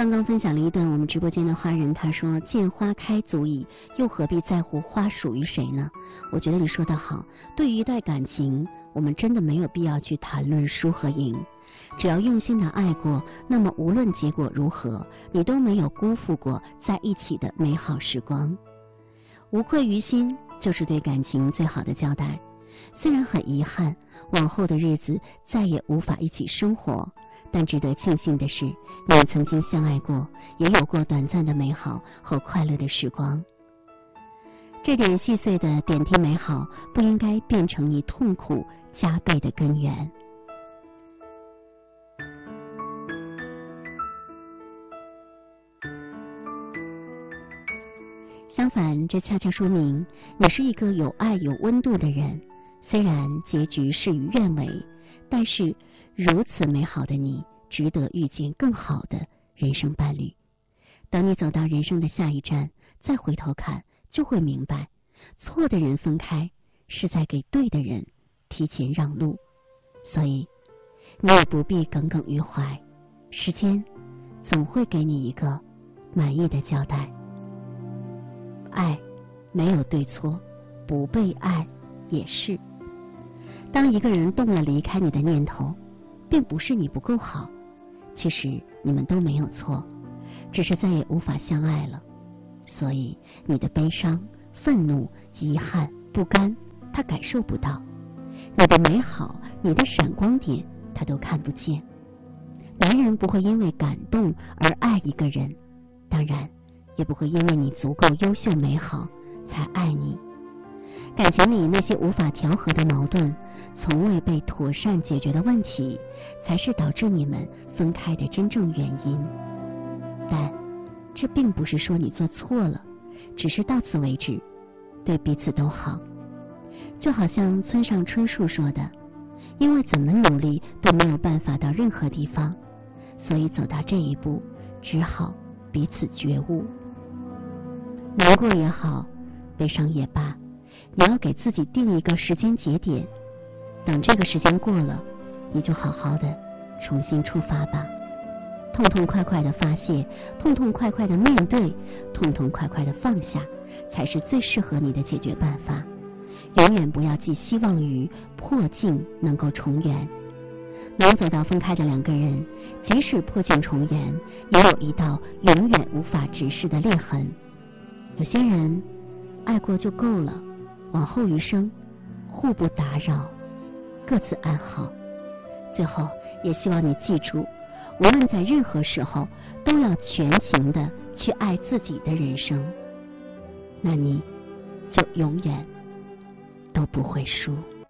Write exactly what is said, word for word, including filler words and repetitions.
刚刚分享了一段我们直播间的花人，他说见花开足矣，又何必在乎花属于谁呢？我觉得你说得好，对于一段感情，我们真的没有必要去谈论输和赢，只要用心的爱过，那么无论结果如何，你都没有辜负过在一起的美好时光。无愧于心就是对感情最好的交代。虽然很遗憾往后的日子再也无法一起生活，但值得庆幸的是，你们曾经相爱过，也有过短暂的美好和快乐的时光。这点细碎的点滴美好，不应该变成你痛苦加倍的根源。相反，这恰恰说明你是一个有爱有温度的人。虽然结局事与愿违，但是如此美好的你，值得遇见更好的人生伴侣。等你走到人生的下一站，再回头看，就会明白，错的人分开，是在给对的人提前让路。所以，你也不必耿耿于怀，时间总会给你一个满意的交代。爱没有对错，不被爱也是。当一个人动了离开你的念头，并不是你不够好，其实你们都没有错，只是再也无法相爱了。所以你的悲伤、愤怒、遗憾、不甘，他感受不到；你的美好、你的闪光点，他都看不见。男人不会因为感动而爱一个人，当然也不会因为你足够优秀美好才爱你。感情里那些无法调和的矛盾，从未被妥善解决的问题，才是导致你们分开的真正原因。但这并不是说你做错了，只是到此为止，对彼此都好。就好像村上春树说的，因为怎么努力都没有办法到任何地方，所以走到这一步，只好彼此觉悟。难过也好，悲伤也罢，你要给自己定一个时间节点，等这个时间过了，你就好好的重新出发吧。痛痛快快的发泄，痛痛快快的面对，痛痛快快的放下，才是最适合你的解决办法。永远不要寄希望于破镜能够重圆。能走到分开的两个人，即使破镜重圆，也有一道永远无法直视的裂痕。有些人爱过就够了，往后余生互不打扰，各自安好。最后也希望你记住，无论在任何时候，都要全情的去爱自己的人生，那你就永远都不会输。